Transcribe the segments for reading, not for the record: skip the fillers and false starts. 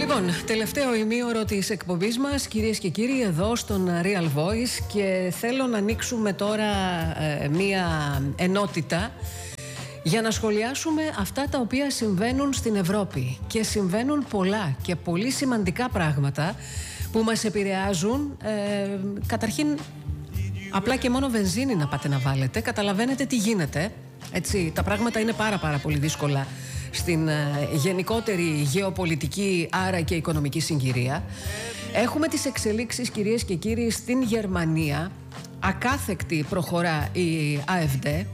Λοιπόν, τελευταίο ημίωρο της εκπομπής μας, κυρίες και κύριοι, εδώ στον Real Voice, και θέλω να ανοίξουμε τώρα μία ενότητα για να σχολιάσουμε αυτά τα οποία συμβαίνουν στην Ευρώπη. Και συμβαίνουν πολλά και πολύ σημαντικά πράγματα που μας επηρεάζουν. Καταρχήν, απλά και μόνο βενζίνη να πάτε να βάλετε, καταλαβαίνετε τι γίνεται. Έτσι, τα πράγματα είναι πάρα πολύ δύσκολα στην γενικότερη γεωπολιτική, άρα και οικονομική συγκυρία. Έχουμε τις εξελίξεις, κυρίες και κύριοι, στην Γερμανία. Ακάθεκτη προχωρά η AfD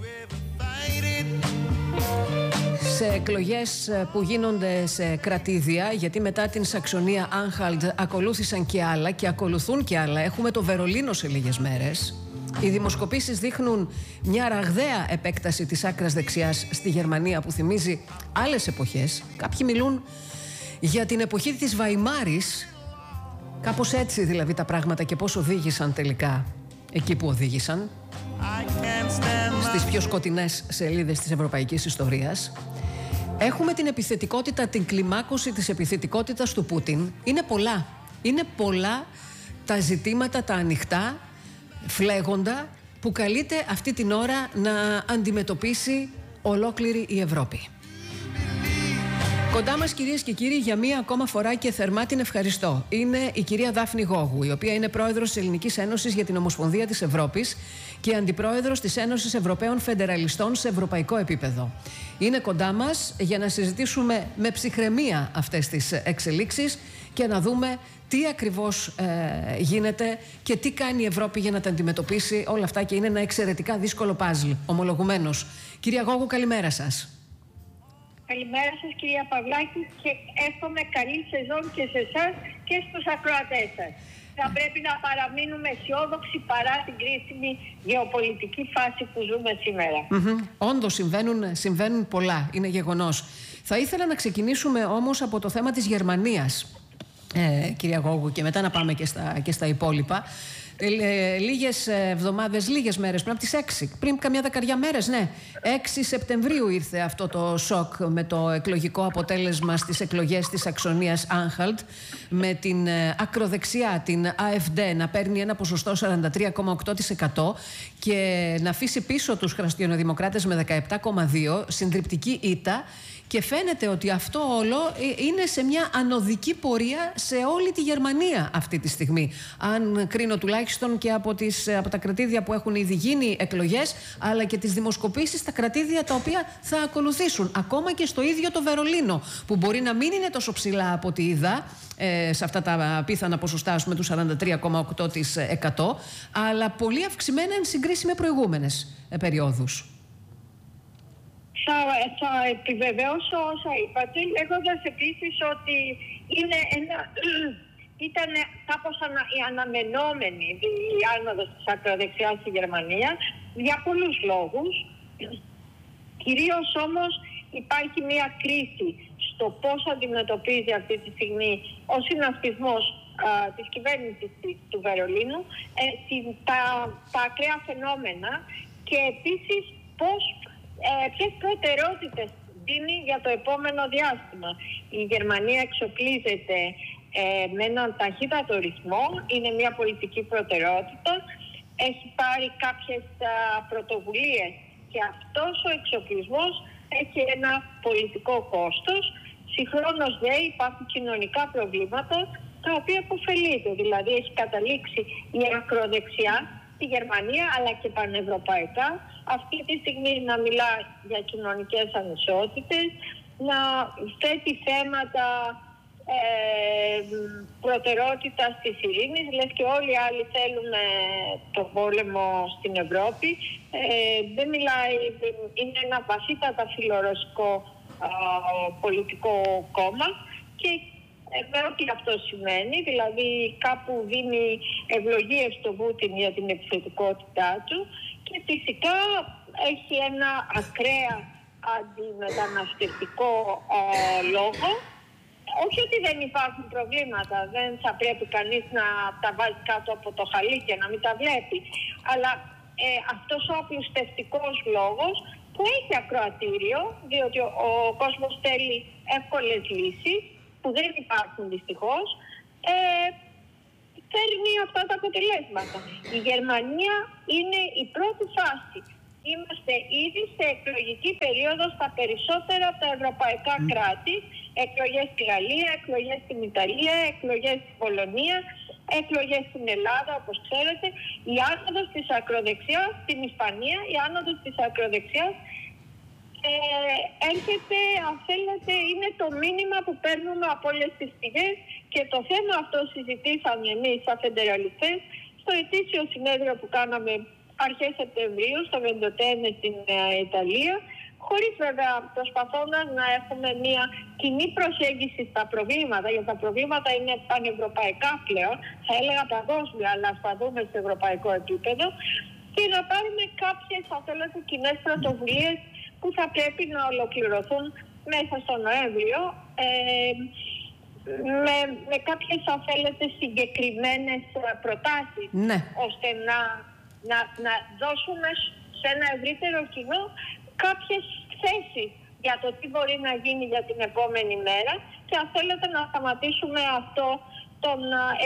σε εκλογές που γίνονται σε κρατήδια, γιατί μετά την Σαξονία Άνχαλτ ακολούθησαν και άλλα και ακολουθούν και άλλα. Έχουμε το Βερολίνο σε λίγες μέρες. Οι δημοσκοπήσεις δείχνουν μια ραγδαία επέκταση της άκρας δεξιάς στη Γερμανία που θυμίζει άλλες εποχές. Κάποιοι μιλούν για την εποχή της Βαϊμάρης. Κάπως έτσι δηλαδή τα πράγματα, και πώς οδήγησαν τελικά εκεί που οδήγησαν, στις πιο σκοτεινές σελίδες της ευρωπαϊκής ιστορίας. Έχουμε την επιθετικότητα, την κλιμάκωση της επιθετικότητας του Πούτιν. Είναι πολλά τα ζητήματα, τα ανοιχτά, φλέγοντα, που καλείται αυτή την ώρα να αντιμετωπίσει ολόκληρη η Ευρώπη. Κοντά μας, κυρίες και κύριοι, για μία ακόμα φορά και θερμά την ευχαριστώ, είναι η κυρία Δάφνη Γόγου, η οποία είναι πρόεδρος της Ελληνικής Ένωσης για την Ομοσπονδία της Ευρώπης και αντιπρόεδρος της Ένωσης Ευρωπαίων Φεντεραλιστών σε ευρωπαϊκό επίπεδο. Είναι κοντά μας για να συζητήσουμε με ψυχραιμία αυτές τις εξελίξεις και να δούμε τι ακριβώς γίνεται και τι κάνει η Ευρώπη για να τα αντιμετωπίσει όλα αυτά, και είναι ένα εξαιρετικά δύσκολο παζλ, ομολογουμένως. Κυρία Γόγου, καλημέρα σας. Καλημέρα σας, κυρία Παυλάκη, και εύχομαι καλή σεζόν και σε εσάς και στους ακροατές σας. Θα πρέπει να παραμείνουμε αισιόδοξοι παρά την κρίσιμη γεωπολιτική φάση που ζούμε σήμερα. Όντως συμβαίνουν πολλά, είναι γεγονός. Θα ήθελα να ξεκινήσουμε όμως από το θέμα της Γερμανίας, κυρία Γόγου, και μετά να πάμε και στα υπόλοιπα. Λίγες εβδομάδες, λίγες μέρες, πριν από τις 6, πριν καμιά δεκαριά μέρες, 6 Σεπτεμβρίου ήρθε αυτό το σοκ με το εκλογικό αποτέλεσμα στις εκλογές της Σαξονίας Άνχαλτ, με την ακροδεξιά, την AfD, να παίρνει ένα ποσοστό 43,8% και να αφήσει πίσω τους χριστιανοδημοκράτες με 17,2%, συντριπτική ήττα. Και φαίνεται ότι αυτό όλο είναι σε μια ανωδική πορεία σε όλη τη Γερμανία αυτή τη στιγμή. Αν κρίνω τουλάχιστον και από τα κρατήδια που έχουν ήδη γίνει εκλογές, αλλά και τις δημοσκοπήσεις στα κρατήδια τα οποία θα ακολουθήσουν. Ακόμα και στο ίδιο το Βερολίνο, που μπορεί να μην είναι τόσο ψηλά από ό,τι είδα, σε αυτά τα απίθανα ποσοστά, με τους 43,8%, αλλά πολύ αυξημένα εν συγκρίση με προηγούμενες περιόδους. Θα επιβεβαιώσω όσα είπατε, λέγοντας επίσης ότι ήταν κάπως η αναμενόμενη η άνοδος της ακροδεξιάς στη Γερμανία για πολλούς λόγους. Κυρίως όμως υπάρχει μια κρίση στο πώς αντιμετωπίζει αυτή τη στιγμή ο συνασπισμός της κυβέρνησης του Βερολίνου τα ακραία φαινόμενα, και επίσης ποιες προτεραιότητες δίνει για το επόμενο διάστημα. Η Γερμανία εξοπλίζεται με έναν ταχύτατο ρυθμό, είναι μια πολιτική προτεραιότητα, έχει πάρει κάποιες πρωτοβουλίες, και αυτός ο εξοπλισμός έχει ένα πολιτικό κόστος. Συγχρόνως υπάρχουν κοινωνικά προβλήματα τα οποία αποφελείται. Δηλαδή έχει καταλήξει η ακροδεξιά στη Γερμανία, αλλά και πανευρωπαϊκά, αυτή τη στιγμή να μιλά για κοινωνικές ανισότητες, να θέτει θέματα προτεραιότητας της ειρήνης, λες και όλοι οι άλλοι θέλουν τον πόλεμο στην Ευρώπη. Δεν μιλάει, είναι ένα βαθύτατα φιλορωσικό πολιτικό κόμμα, και με ό,τι αυτό σημαίνει, δηλαδή κάπου δίνει ευλογίες στον Πούτιν για την επιθετικότητά του, και φυσικά έχει ένα ακραία αντιμεταναστευτικό λόγο. Όχι ότι δεν υπάρχουν προβλήματα, δεν θα πρέπει κανείς να τα βάζει κάτω από το χαλί και να μην τα βλέπει, αλλά αυτός ο απλουστευτικός λόγος που έχει ακροατήριο, διότι ο κόσμος θέλει εύκολες λύσεις, που δεν υπάρχουν δυστυχώς, φέρνει αυτά τα αποτελέσματα. Η Γερμανία είναι η πρώτη φάση. Είμαστε ήδη σε εκλογική περίοδο στα περισσότερα από τα ευρωπαϊκά κράτη. Εκλογές στη Γαλλία, εκλογές στην Ιταλία, εκλογές στην Πολωνία, εκλογές στην Ελλάδα, όπως ξέρετε. Η άνοδος της ακροδεξιάς στην Ισπανία, η άνοδος της ακροδεξιάς έρχεται, αν θέλετε, είναι το μήνυμα που παίρνουμε από όλες τις πηγές, και το θέμα αυτό συζητήσαμε εμείς σαν φεντεραλιστές στο ετήσιο συνέδριο που κάναμε αρχές Σεπτεμβρίου στο Βεντοτένε στην Ιταλία, χωρίς βέβαια προσπαθώντας να έχουμε μια κοινή προσέγγιση στα προβλήματα, γιατί τα προβλήματα είναι πανευρωπαϊκά πλέον, θα έλεγα παγκόσμια, αλλά θα δούμε σε ευρωπαϊκό επίπεδο, και να πάρουμε κάποιες, αν θέλετε, κοινές πρωτοβουλίες που θα πρέπει να ολοκληρωθούν μέσα στο Νοέμβριο, με κάποιες, αν θέλετε, συγκεκριμένες προτάσεις, ναι, ώστε να δώσουμε σε ένα ευρύτερο κοινό κάποιες θέσεις για το τι μπορεί να γίνει για την επόμενη μέρα, και αν θέλετε να σταματήσουμε αυτό τον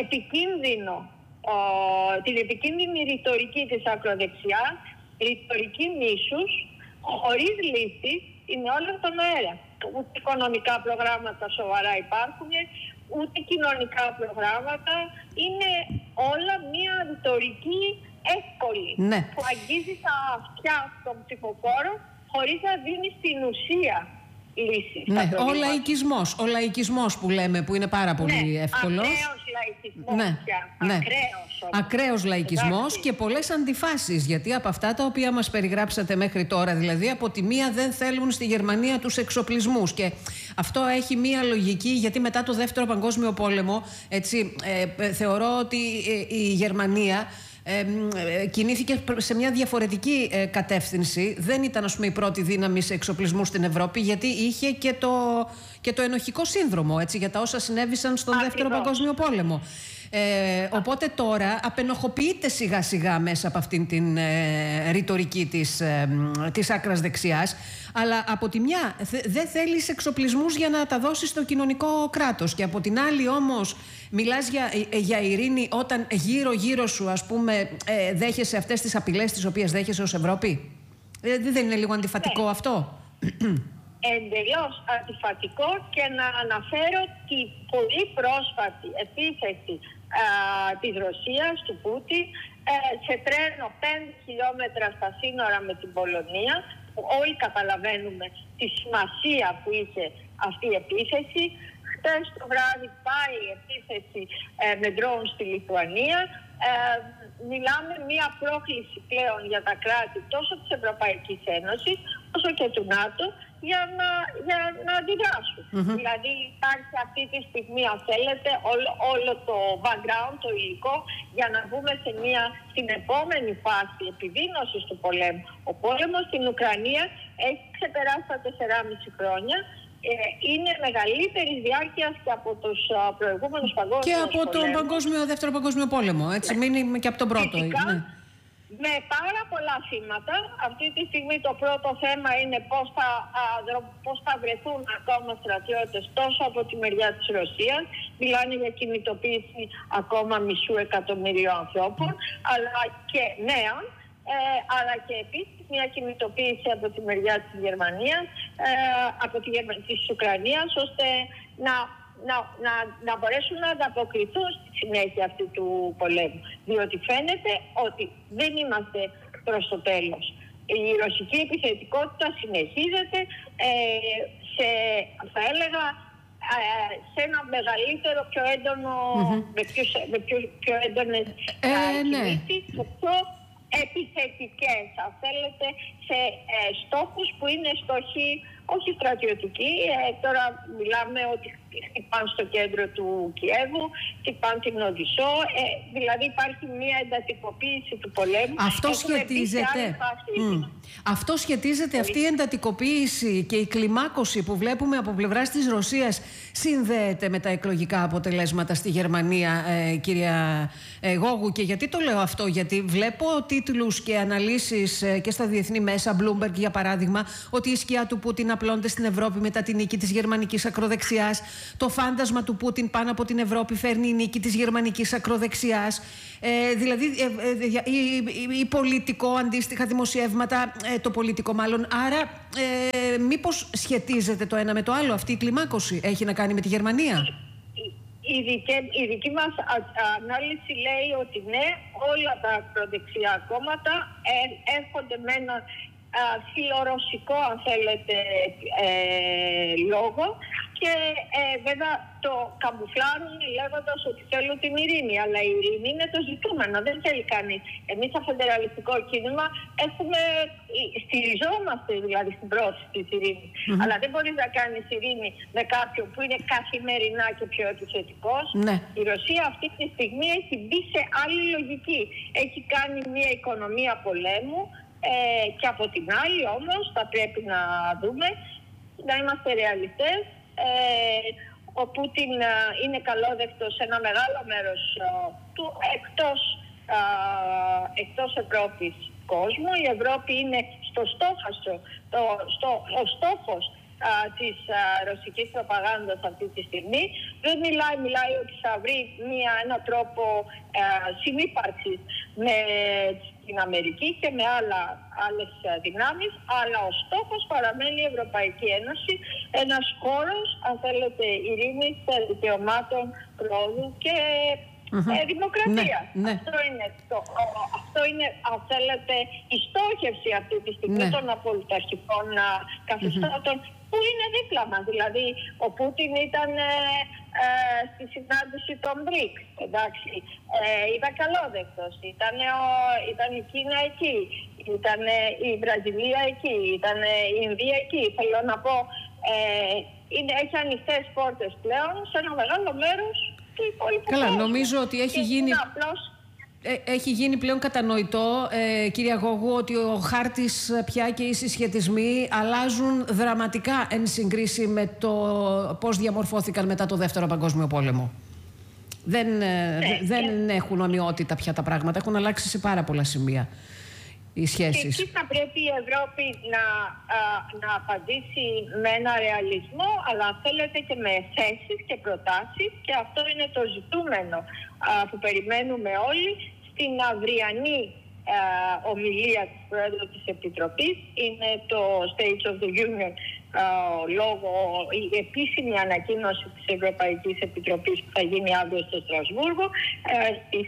την επικίνδυνη ρητορική της ακροδεξιάς, ρητορική μίσους, χωρίς λύσεις, είναι όλα στον αέρα. Ούτε οικονομικά προγράμματα σοβαρά υπάρχουν, ούτε κοινωνικά προγράμματα. Είναι όλα μια ρητορική εύκολη, ναι, που αγγίζει τα αυτιά των ψηφοφόρων χωρίς να δίνει στην ουσία λύσεις. Ναι, ο λαϊκισμός που λέμε, που είναι πάρα πολύ εύκολος. Ακραίος λαϊκισμός, ναι, ναι. Ακραίος λαϊκισμός και πολλές αντιφάσεις, γιατί από αυτά τα οποία μας περιγράψατε μέχρι τώρα, δηλαδή από τη μία δεν θέλουν στη Γερμανία τους εξοπλισμούς, και αυτό έχει μία λογική, γιατί μετά το Δεύτερο Παγκόσμιο Πόλεμο, έτσι, θεωρώ ότι η Γερμανία κινήθηκε σε μια διαφορετική κατεύθυνση. Δεν ήταν, ας πούμε, η πρώτη δύναμη σε εξοπλισμού στην Ευρώπη, γιατί είχε και το ενοχικό σύνδρομο, έτσι, για τα όσα συνέβησαν στον Δεύτερο Παγκόσμιο Πόλεμο. Οπότε τώρα απενοχοποιείται σιγά σιγά μέσα από αυτήν την ρητορική της άκρας δεξιάς, αλλά από τη μια δεν θέλεις εξοπλισμούς για να τα δώσεις στο κοινωνικό κράτος, και από την άλλη όμως μιλάς για ειρήνη όταν γύρω σου, ας πούμε, δέχεσαι αυτές τις απειλές τις οποίες δέχεσαι ως Ευρώπη. Δεν είναι λίγο αντιφατικό αυτό? Εντελώς αντιφατικό, και να αναφέρω τη πολύ πρόσφατη επίθεση της Ρωσίας, του Πούτιν, σε τρένο 5 χιλιόμετρα στα σύνορα με την Πολωνία, που όλοι καταλαβαίνουμε τη σημασία που είχε αυτή η επίθεση. Χτες το βράδυ πάλι επίθεση με ντρόουν στη Λιθουανία. Μιλάμε μία πρόκληση πλέον για τα κράτη τόσο της Ευρωπαϊκής Ένωσης όσο και του ΝΑΤΟ για να αντιδράσουν. Δηλαδή υπάρχει αυτή τη στιγμή, αν θέλετε, όλο το background, το υλικό, για να μπούμε στην επόμενη φάση επιδείνωσης του πολέμου. Ο πόλεμος στην Ουκρανία έχει ξεπεράσει τα 4,5 χρόνια. Είναι μεγαλύτερη διάρκεια και από τους προηγούμενους παγκόσμιους πολέμους. Και από τον Δεύτερο Παγκόσμιο Πόλεμο, έτσι, μην και από τον πρώτο. Φυσικά, ναι. Με πάρα πολλά θύματα. Αυτή τη στιγμή το πρώτο θέμα είναι πώς θα βρεθούν ακόμα στρατιώτες τόσο από τη μεριά της Ρωσίας. Μιλάνε για κινητοποίηση ακόμα 500.000 ανθρώπων, αλλά και νέων. Αλλά και επίσης μια κινητοποίηση από τη μεριά της Γερμανίας, της Ουκρανίας, ώστε να μπορέσουν να ανταποκριθούν στη συνέχεια αυτή του πολέμου. Διότι φαίνεται ότι δεν είμαστε προς το τέλος. Η ρωσική επιθετικότητα συνεχίζεται θα έλεγα σε ένα μεγαλύτερο, πιο έντονο, με πιο έντονες κινήσεις, πιο επιθετικές, αν θέλετε, σε στόχους που είναι στόχοι όχι στρατιωτικοί. Τώρα μιλάμε ότι χτυπάνε στο κέντρο του Κιέβου, χτυπάνε την Οδυσσό, δηλαδή υπάρχει μια εντατικοποίηση του πολέμου. Αυτό σχετίζεται, αυτή η εντατικοποίηση και η κλιμάκωση που βλέπουμε από πλευράς της Ρωσίας συνδέεται με τα εκλογικά αποτελέσματα στη Γερμανία, κυρία Γόγου. Και γιατί το λέω αυτό? Γιατί βλέπω τίτλους και αναλύσεις και στα διεθνή μέσα μέσα, Bloomberg για παράδειγμα, ότι η σκιά του Πούτιν απλώνεται στην Ευρώπη μετά τη νίκη της γερμανικής ακροδεξιάς. Το φάντασμα του Πούτιν πάνω από την Ευρώπη φέρνει η νίκη της γερμανικής ακροδεξιάς. Δηλαδή, η πολιτικό, αντίστοιχα δημοσιεύματα, το πολιτικό μάλλον. Άρα, μήπως σχετίζεται το ένα με το άλλο? Αυτή η κλιμάκωση έχει να κάνει με τη Γερμανία? Η δική μας ανάλυση λέει ότι ναι, όλα τα ακροδεξιά κόμματα έρχονται με ένα φιλορωσικό, αν θέλετε, λόγο, και βέβαια το καμουφλάρουν λέγοντας ότι θέλουν την ειρήνη. Αλλά η ειρήνη είναι το ζητούμενο, δεν θέλει κανείς. Εμείς σαν φεντεραλιστικό κίνημα στηριζόμαστε δηλαδή στην πρόθεση της ειρήνης. Αλλά δεν μπορείς να κάνεις ειρήνη με κάποιον που είναι καθημερινά και πιο επιθετικός. Η Ρωσία αυτή τη στιγμή έχει μπει σε άλλη λογική. Έχει κάνει μια οικονομία πολέμου, και από την άλλη όμως θα πρέπει να δούμε, να είμαστε ρεαλιστές. Ο Πούτιν είναι καλόδεκτος σε ένα μεγάλο μέρος του εκτός Ευρώπης κόσμου. Η Ευρώπη είναι στο στόχαστρο, ο στόχος της ρωσικής προπαγάνδας αυτή τη στιγμή. Δεν μιλάει ότι θα βρει έναν τρόπο συνύπαρξης με την Αμερική και με άλλες δυνάμεις, αλλά ο στόχος παραμένει η Ευρωπαϊκή Ένωση, ένας χώρος, αν θέλετε, ειρήνης, δικαιωμάτων, πρόοδου και δημοκρατία. Αυτό είναι, αν θέλετε, η στόχευση αυτή τη στιγμή των απολυταρχικών καθεστώτων που είναι δίπλα μας. Δηλαδή, ο Πούτιν ήταν στη συνάντηση των BRICS, εντάξει, ήταν καλόδεκτος, ήταν η Κίνα εκεί, ήταν η Βραζιλία εκεί, ήταν η Ινδία εκεί. Θέλω να πω, έχει ανοιχτές πόρτες πλέον σε ένα μεγάλο μέρος του υπόλοιπου κόσμου. Καλά, νομίζω ότι έχει γίνει πλέον κατανοητό, κυρία Γόγου, ότι ο χάρτης πια και οι συσχετισμοί αλλάζουν δραματικά εν συγκρίση με το πώς διαμορφώθηκαν μετά το Δεύτερο Παγκόσμιο Πόλεμο. Δεν έχουν ομοιότητα πια τα πράγματα, έχουν αλλάξει σε πάρα πολλά σημεία οι σχέσεις. Και εκεί θα πρέπει η Ευρώπη να απαντήσει με ένα ρεαλισμό, αλλά αν θέλετε και με θέσεις και προτάσεις, και αυτό είναι το ζητούμενο που περιμένουμε όλοι στην αυριανή ομιλία της Πρόεδρου της Επιτροπής. Είναι το State of the Union, η επίσημη ανακοίνωση της Ευρωπαϊκής Επιτροπής που θα γίνει αύριο στο Στρασβούργο στις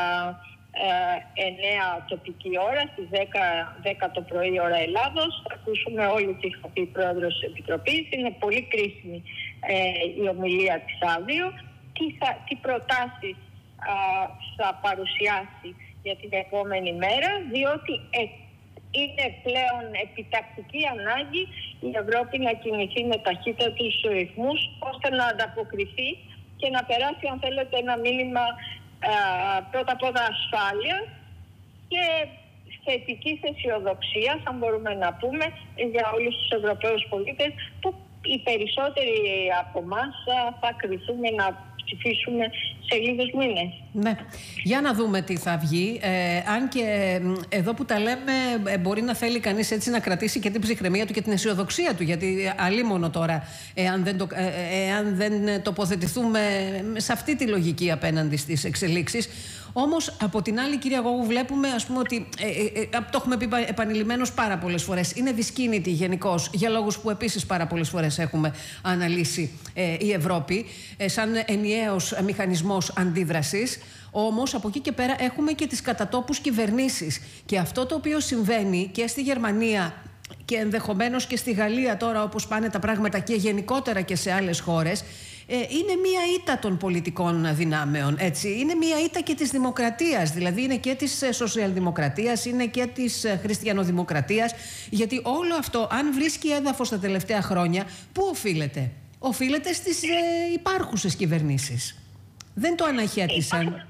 9 τοπική ώρα, στις 10 το πρωί ώρα Ελλάδος. Θα ακούσουμε όλοι τι θα πει η Πρόεδρος της Επιτροπής. Είναι πολύ κρίσιμη η ομιλία της αύριο. Τι προτάσεις θα παρουσιάσει για την επόμενη μέρα, διότι είναι πλέον επιτακτική ανάγκη η Ευρώπη να κινηθεί με ταχύτατους ρυθμούς, ώστε να ανταποκριθεί και να περάσει, αν θέλετε, ένα μήνυμα πρώτα απ' όλα ασφάλεια και θετικής αισιοδοξίας, αν μπορούμε να πούμε, για όλους τους Ευρωπαίους πολίτες, που οι περισσότεροι από εμάς θα κριθούμε να ψηφίσουμε σε λίγους μήνες. Ναι. Για να δούμε τι θα βγει. Αν και εδώ που τα λέμε, μπορεί να θέλει κανείς έτσι να κρατήσει και την ψυχραιμία του και την αισιοδοξία του, γιατί αλίμονο τώρα εάν δεν τοποθετηθούμε σε αυτή τη λογική απέναντι στις εξελίξεις. Όμως, από την άλλη, κυρία Γόγου, βλέπουμε, ας πούμε, ότι το έχουμε πει επανειλημμένως πάρα πολλές φορές. Είναι δυσκίνητη γενικώς, για λόγους που επίσης πάρα πολλές φορές έχουμε αναλύσει η Ευρώπη, σαν ενιαίος μηχανισμός αντίδρασης. Όμως, από εκεί και πέρα έχουμε και τις κατατόπους κυβερνήσεις. Και αυτό το οποίο συμβαίνει και στη Γερμανία και ενδεχομένως και στη Γαλλία τώρα, όπως πάνε τα πράγματα, και γενικότερα και σε άλλες χώρες, είναι μία ήττα των πολιτικών δυνάμεων, έτσι. Είναι μία ήττα και της δημοκρατίας, δηλαδή είναι και της σοσιαλδημοκρατίας, είναι και της χριστιανοδημοκρατίας, γιατί όλο αυτό, αν βρίσκει έδαφος τα τελευταία χρόνια, πού οφείλεται? Οφείλεται στις υπάρχουσες κυβερνήσεις. Δεν το αναχέτησαν.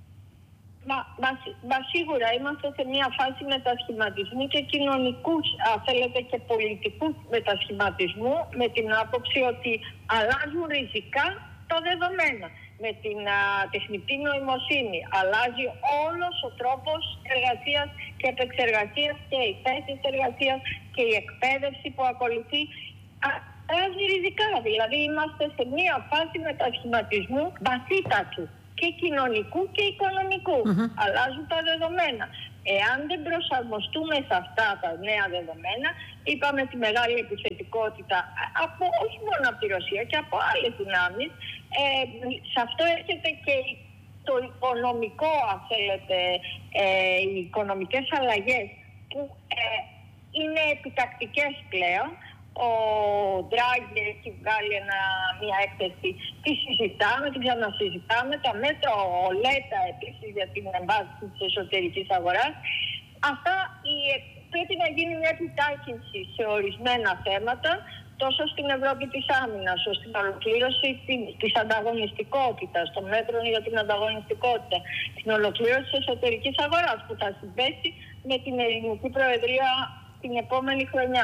Μα σίγουρα είμαστε σε μια φάση μετασχηματισμού και κοινωνικού, θέλετε, και πολιτικού μετασχηματισμού, με την άποψη ότι αλλάζουν ριζικά τα δεδομένα. Με την τεχνητή νοημοσύνη αλλάζει όλος ο τρόπος εργασίας και επεξεργασίας και οι θέσεις εργασίας και η εκπαίδευση που ακολουθεί. Αλλάζει ριζικά. Δηλαδή είμαστε σε μία φάση μετασχηματισμού βαθύτατου και κοινωνικού και οικονομικού. Αλλάζουν τα δεδομένα. Εάν δεν προσαρμοστούμε σε αυτά τα νέα δεδομένα, είπαμε τη μεγάλη επιθετικότητα από, όχι μόνο από τη Ρωσία και από άλλες δυνάμεις, σε αυτό έρχεται και το οικονομικό, αν θέλετε, οι οικονομικές αλλαγές που είναι επιτακτικές πλέον. Ο Ντράγκη έχει βγάλει μια έκθεση, τη συζητάμε, την ξανασυζητάμε, τα μέτρα, ο Λέτα επίσης για την εμβάθυνση της εσωτερικής αγοράς. Αυτά πρέπει να γίνει μια επιτάχυνση σε ορισμένα θέματα, τόσο στην Ευρώπη της άμυνας, ώστε στην ολοκλήρωση της ανταγωνιστικότητας, των μέτρων για την ανταγωνιστικότητα, την ολοκλήρωση της εσωτερικής αγοράς που θα συμπέσει με την ελληνική προεδρία την επόμενη χρονιά.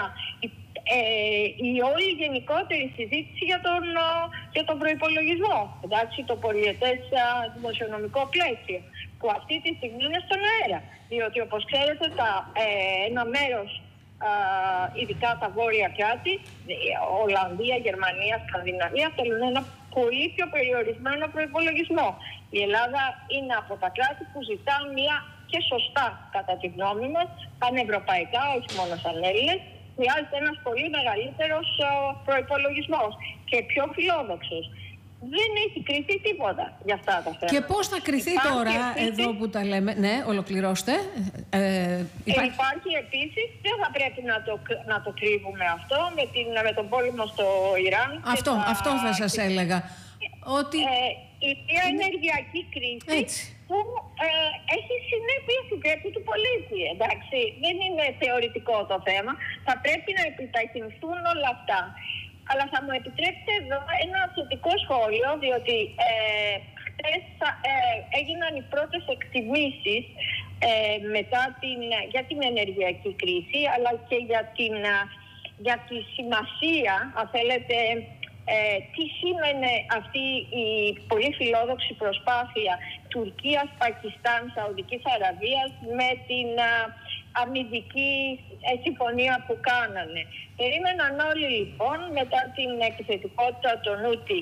Η όλη γενικότερη συζήτηση για τον προϋπολογισμό, εντάξει, το πολυετές δημοσιονομικό πλαίσιο, που αυτή τη στιγμή είναι στον αέρα. Διότι, όπως ξέρετε, ένα μέρος, ειδικά τα βόρεια κράτη, Ολλανδία, Γερμανία, Σκανδιναβία, θέλουν ένα πολύ πιο περιορισμένο προϋπολογισμό. Η Ελλάδα είναι από τα κράτη που ζητά μια, και σωστά κατά τη γνώμη μας, πανευρωπαϊκά, όχι μόνο σαν Έλληνες, χρειάζεται ένας πολύ μεγαλύτερος προϋπολογισμός και πιο φιλόδοξος. Δεν έχει κριθεί τίποτα για αυτά τα θέματα. Και πώς θα κριθεί τώρα, εδώ που τα λέμε? Ναι, ολοκληρώστε. Υπάρχει επίσης, δεν θα πρέπει να το κρύβουμε αυτό, με τον πόλεμο στο Ιράν. Αυτό θα σας έλεγα. Ότι η ενεργειακή κρίση που έχει συνέπειες στην τσέπη του πολίτη. Εντάξει, δεν είναι θεωρητικό το θέμα. Θα πρέπει να επιταχυνθούν όλα αυτά. Αλλά θα μου επιτρέψετε εδώ ένα θετικό σχόλιο, διότι χθες έγιναν οι πρώτες εκτιμήσεις για την ενεργειακή κρίση, αλλά και για τη σημασία, αν θέλετε, τι σήμαινε αυτή η πολύ φιλόδοξη προσπάθεια Τουρκίας, Πακιστάν, Σαουδικής Αραβίας με την αμυντική συμφωνία που κάνανε. Περίμεναν όλοι λοιπόν μετά την επιθετικότητα των Ούτι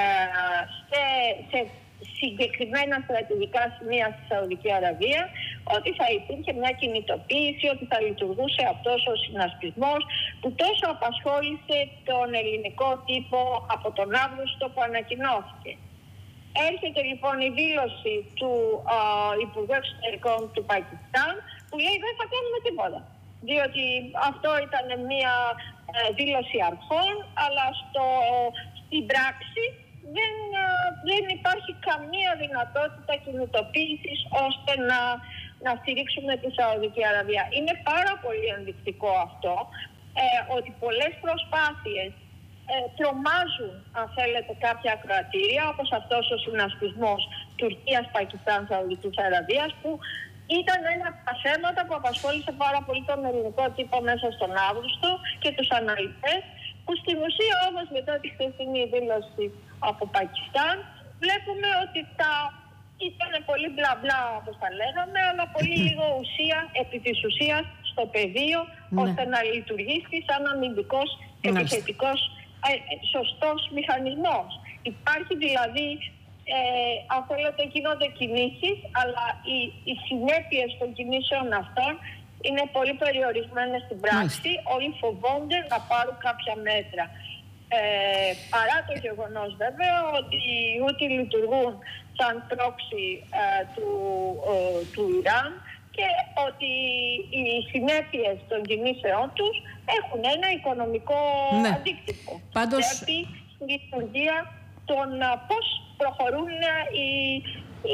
σε συγκεκριμένα στρατηγικά σημεία στη Σαουδική Αραβία, ότι θα υπήρχε μια κινητοποίηση, ότι θα λειτουργούσε αυτός ο συνασπισμός που τόσο απασχόλησε τον ελληνικό τύπο από τον Αύγουστο που ανακοινώθηκε. Έρχεται λοιπόν η δήλωση του Υπουργού Εξωτερικών του Πακιστάν που λέει δεν θα κάνουμε τίποτα. Διότι αυτό ήταν μια δήλωση αρχών, αλλά στην πράξη δεν υπάρχει καμία δυνατότητα κινητοποίησης ώστε να στηρίξουμε τη Σαουδική Αραβία. Είναι πάρα πολύ ενδεικτικό αυτό, ότι πολλές προσπάθειες τρομάζουν, αν θέλετε, κάποια ακροατήρια, όπως αυτός ο συνασπισμός Τουρκίας, Πακιστάν, Σαουδικής Αραβίας, που ήταν ένα από τα θέματα που απασχόλησε πάρα πολύ τον ελληνικό τύπο μέσα στον Αύγουστο και τους αναλυτές, που στην ουσία όμως μετά τη χθεσινή δήλωση από Πακιστάν βλέπουμε ότι ήταν πολύ μπλα μπλα όπως τα λέγαμε, αλλά πολύ λίγο ουσία επί της ουσίας στο πεδίο, ώστε να λειτουργήσει σαν αμυντικός και επιθετικός σωστός μηχανισμός. Υπάρχει δηλαδή, αν θέλετε, γίνονται κινήσεις, αλλά οι συνέπειες των κινήσεων αυτών είναι πολύ περιορισμένες στην πράξη. Όλοι φοβόνται να πάρουν κάποια μέτρα. Παρά το γεγονός βέβαια ότι οι Ούτι λειτουργούν σαν πρόξη του Ιράν και ότι οι συνέπειες των κινήσεών τους έχουν ένα οικονομικό αντίκτυπο. Πάντως... Πρέπει στη λειτουργία των πώς προχωρούν οι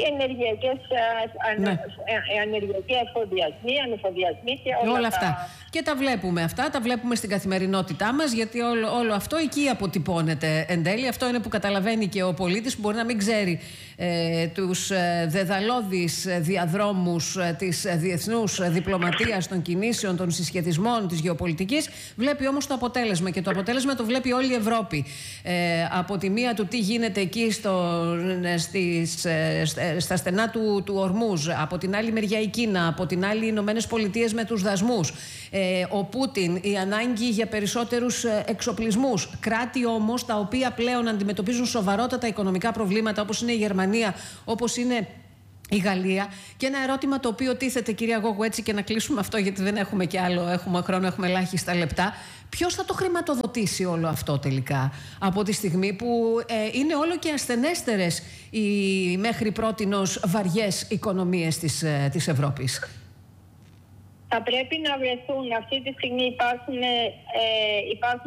ενεργειακοί εφοδιασμοί, ανεφοδιασμοί και όλα αυτά. Και τα βλέπουμε αυτά, τα βλέπουμε στην καθημερινότητά μας, γιατί όλο αυτό εκεί αποτυπώνεται εν τέλει. Αυτό είναι που καταλαβαίνει και ο πολίτης, που μπορεί να μην ξέρει τους δεδαλώδεις διαδρόμους της διεθνούς διπλωματίας, των κινήσεων, των συσχετισμών, της γεωπολιτικής. Βλέπει όμως το αποτέλεσμα, και το αποτέλεσμα το βλέπει όλη η Ευρώπη. Από τη μία του τι γίνεται εκεί στα στενά του Ορμούζ, από την άλλη μεριά η Κίνα, από την άλλη οι Ηνωμένες Πολιτείες με τους δασμούς, ο Πούτιν, η ανάγκη για περισσότερους εξοπλισμούς. Κράτη όμως τα οποία πλέον αντιμετωπίζουν σοβαρότατα οικονομικά προβλήματα, όπως είναι η Γερμανία, όπως είναι η Γαλλία. Και ένα ερώτημα το οποίο τίθεται, κυρία Γόγου, έτσι και να κλείσουμε αυτό, γιατί δεν έχουμε και άλλο, έχουμε χρόνο, έχουμε ελάχιστα λεπτά. Ποιος θα το χρηματοδοτήσει όλο αυτό τελικά, από τη στιγμή που είναι όλο και ασθενέστερες οι μέχρι πρότινος βαριές οικονομίες της Ευρώπης? Θα πρέπει να βρεθούν. Αυτή τη στιγμή υπάρχουν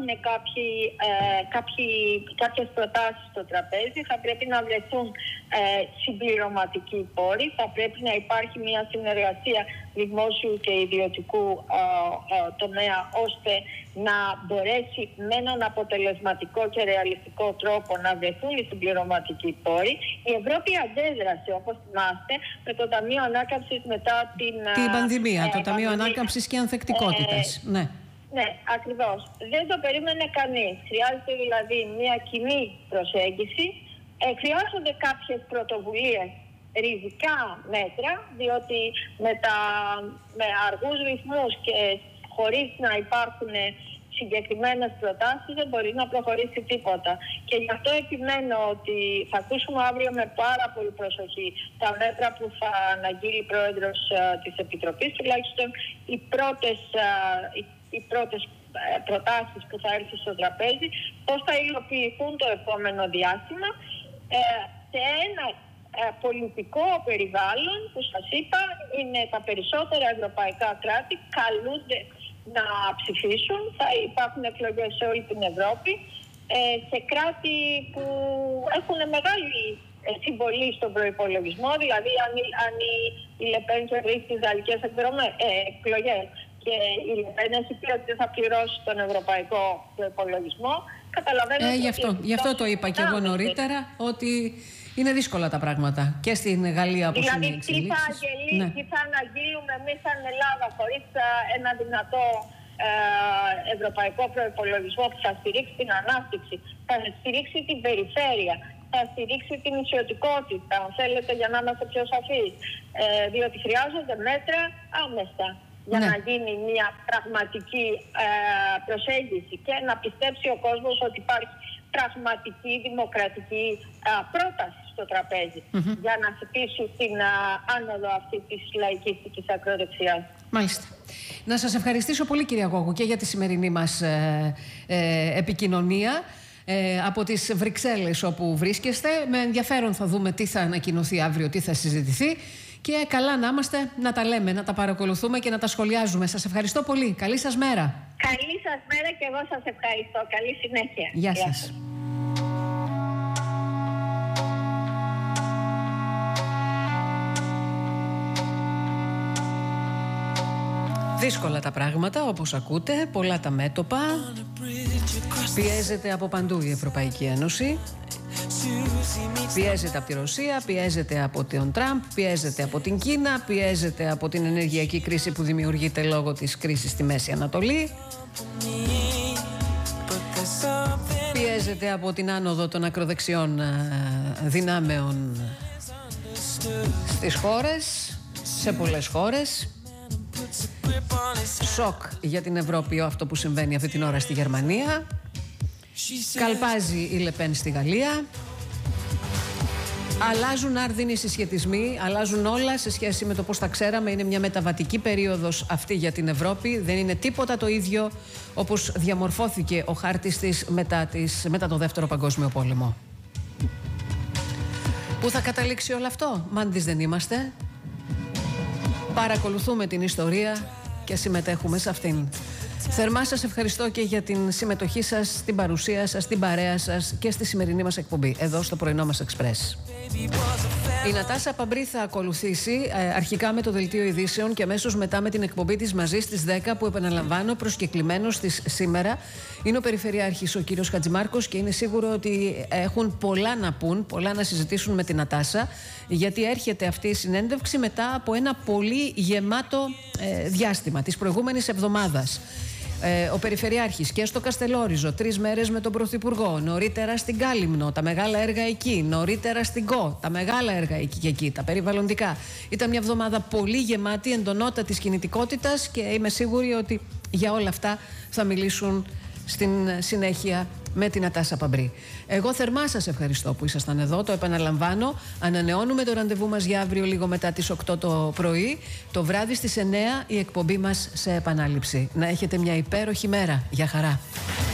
κάποιες προτάσεις στο τραπέζι. Θα πρέπει να βρεθούν συμπληρωματικοί πόροι. Θα πρέπει να υπάρχει μια συνεργασία δημόσιου και ιδιωτικού τομέα, ώστε να μπορέσει με έναν αποτελεσματικό και ρεαλιστικό τρόπο να βρεθούν οι συμπληρωματικοί πόροι. Η Ευρώπη αντέδρασε, όπως θυμάστε, με το Ταμείο Ανάκαμψης μετά την πανδημία, το Ταμείο Ανάκαμψης και Ανθεκτικότητας. Ναι, ακριβώς. Δεν το περίμενε κανείς. Χρειάζεται δηλαδή μια κοινή προσέγγιση. Χρειάζονται κάποιες πρωτοβουλίες, ριζικά μέτρα, διότι με αργούς ρυθμούς και χωρίς να υπάρχουν συγκεκριμένες προτάσεις δεν μπορεί να προχωρήσει τίποτα. Και γι' αυτό επιμένω ότι θα ακούσουμε αύριο με πάρα πολύ προσοχή τα μέτρα που θα αναγγείλει η Πρόεδρος της Επιτροπής, τουλάχιστον οι πρώτες προτάσεις που θα έρθουν στο τραπέζι, πώς θα υλοποιηθούν το επόμενο διάστημα σε ένα πολιτικό περιβάλλον που σας είπα είναι τα περισσότερα ευρωπαϊκά κράτη καλούνται να ψηφίσουν. Θα υπάρχουν εκλογές σε όλη την Ευρώπη, σε κράτη που έχουν μεγάλη συμβολή στον προϋπολογισμό, δηλαδή αν η Λεπέν κερδίσει τις γαλλικές εκλογές και η Λεπέν έχει πει ότι θα πληρώσει τον ευρωπαϊκό προϋπολογισμό, καταλαβαίνετε. Γι' αυτό το είπα και εγώ νωρίτερα, ότι είναι δύσκολα τα πράγματα και στην Γαλλία, όπως είναι οι εξελίξεις. Τι θα αναγγείλουμε εμείς σαν Ελλάδα χωρίς ένα δυνατό ευρωπαϊκό προϋπολογισμό που θα στηρίξει την ανάπτυξη, θα στηρίξει την περιφέρεια, θα στηρίξει την ισιωτικότητα, αν θέλετε, για να είμαστε πιο σαφείς. Διότι χρειάζονται μέτρα άμεσα για να γίνει μια πραγματική προσέγγιση και να πιστέψει ο κόσμος ότι υπάρχει πραγματική δημοκρατική πρόταση στο τραπέζι για να χτυπήσει την άνοδο αυτή της λαϊκίστικης ακροδεξιάς. Μάλιστα. Να σας ευχαριστήσω πολύ, κυρία Γόγου, και για τη σημερινή μας επικοινωνία από τις Βρυξέλλες, όπου βρίσκεστε. Με ενδιαφέρον θα δούμε τι θα ανακοινωθεί αύριο, τι θα συζητηθεί. Και καλά να είμαστε, να τα λέμε, να τα παρακολουθούμε και να τα σχολιάζουμε. Σας ευχαριστώ πολύ. Καλή σας μέρα. Καλή σας μέρα και εγώ σας ευχαριστώ. Καλή συνέχεια. Γεια σας. Δύσκολα τα πράγματα, όπως ακούτε, πολλά τα μέτωπα. Πιέζεται από παντού η Ευρωπαϊκή Ένωση. Πιέζεται από τη Ρωσία, πιέζεται από τον Τραμπ, πιέζεται από την Κίνα, πιέζεται από την ενεργειακή κρίση που δημιουργείται λόγω της κρίσης στη Μέση Ανατολή. Πιέζεται από την άνοδο των ακροδεξιών δυνάμεων στις χώρες, σε πολλές χώρες. Σοκ για την Ευρώπη αυτό που συμβαίνει αυτή την ώρα στη Γερμανία. Καλπάζει η Λεπέν στη Γαλλία. Αλλάζουν άρδινοι συσχετισμοί, αλλάζουν όλα σε σχέση με το πώς τα ξέραμε. Είναι μια μεταβατική περίοδος αυτή για την Ευρώπη. Δεν είναι τίποτα το ίδιο όπως διαμορφώθηκε ο χάρτης της μετά το Δεύτερο Παγκόσμιο Πόλεμο. Πού θα καταλήξει όλο αυτό? Μάντις δεν είμαστε. Παρακολουθούμε την ιστορία και συμμετέχουμε σε αυτήν. Θερμά σας ευχαριστώ και για την συμμετοχή σας, την παρουσία σας, την παρέα σας και στη σημερινή μας εκπομπή, εδώ στο πρωινό μας Εξπρές. Η Νατάσα Παμπρί θα ακολουθήσει αρχικά με το δελτίο ειδήσεων και αμέσως μετά με την εκπομπή της Μαζί στις 10, που επαναλαμβάνω προσκεκλημένος της σήμερα είναι ο Περιφερειάρχης ο κύριος Χατζημάρκος, και είναι σίγουρο ότι έχουν πολλά να πούν, πολλά να συζητήσουν με την Νατάσα, γιατί έρχεται αυτή η συνέντευξη μετά από ένα πολύ γεμάτο διάστημα της προηγούμενης εβδομάδας. Ο Περιφερειάρχης και στο Καστελόριζο, 3 μέρες με τον Πρωθυπουργό, νωρίτερα στην Κάλυμνο, τα μεγάλα έργα εκεί, νωρίτερα στην ΚΟ, τα μεγάλα έργα εκεί, τα περιβαλλοντικά. Ήταν μια εβδομάδα πολύ γεμάτη, εντονότατης κινητικότητας, και είμαι σίγουρη ότι για όλα αυτά θα μιλήσουν στην συνέχεια με την Νατάσα Παμπρί. Εγώ θερμά σας ευχαριστώ που ήσασταν εδώ, το επαναλαμβάνω. Ανανεώνουμε το ραντεβού μας για αύριο λίγο μετά τις 8 το πρωί. Το βράδυ στις 9 η εκπομπή μας σε επανάληψη. Να έχετε μια υπέροχη μέρα. Γεια χαρά.